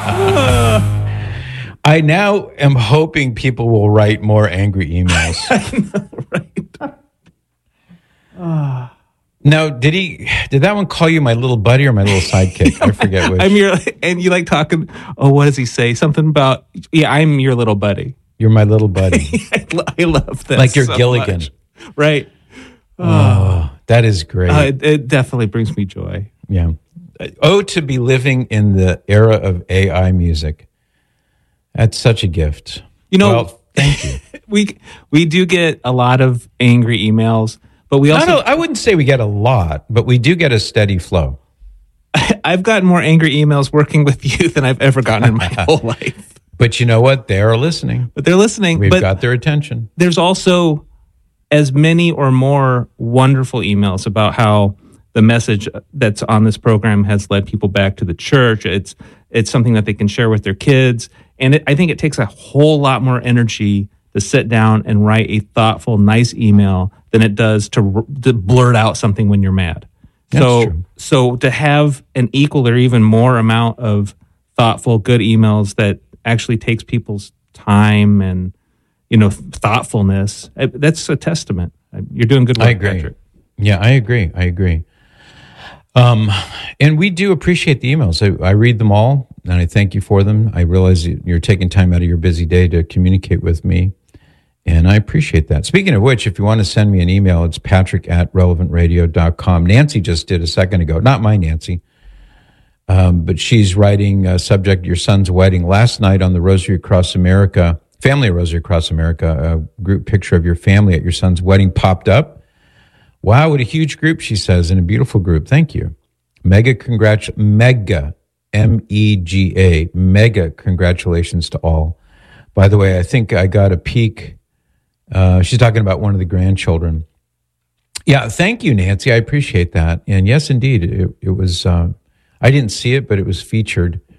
I now am hoping people will write more angry emails. I know, right? Now, did that one call you my little buddy or my little sidekick? I forget which. And you like talking. Oh, what does he say? Something about, I'm your little buddy. You're my little buddy. I love that. Like you're Gilligan. Much. Right. Oh, that is great. It definitely brings me joy. Yeah. Oh, to be living in the era of AI music. That's such a gift. Well, thank you. We do get a lot of angry emails, but we also... I wouldn't say we get a lot, but we do get a steady flow. I've gotten more angry emails working with you than I've ever gotten in my whole life. But you know what? They are listening. But they're listening. We've got their attention. There's also as many or more wonderful emails about how the message that's on this program has led people back to the church. It's something that they can share with their kids. And I think it takes a whole lot more energy to sit down and write a thoughtful, nice email than it does to blurt out something when you're mad. That's true. So to have an equal or even more amount of thoughtful, good emails that actually takes people's time and thoughtfulness, that's a testament. You're doing good work, I agree. Patrick. Yeah, I agree. And we do appreciate the emails. I read them all, and I thank you for them. I realize you're taking time out of your busy day to communicate with me, and I appreciate that. Speaking of which, if you want to send me an email, it's patrick@relevantradio.com. Nancy just did a second ago. Not my Nancy, but she's writing a subject, your son's wedding. Last night on the Rosary Across America, Family of Rosary Across America, a group picture of your family at your son's wedding popped up. Wow, what a huge group, she says, and a beautiful group. Thank you. Mega, M-E-G-A, mega congratulations to all. By the way, I think I got a peek. She's talking about one of the grandchildren. Yeah, thank you, Nancy. I appreciate that. And yes, indeed, it was, I didn't see it, but it was featured